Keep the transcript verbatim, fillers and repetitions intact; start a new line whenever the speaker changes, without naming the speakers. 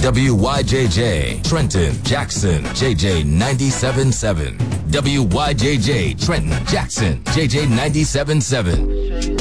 W Y J J, Trenton, Jackson, J J ninety-seven point seven. W Y J J, Trenton, Jackson, J J ninety-seven point seven.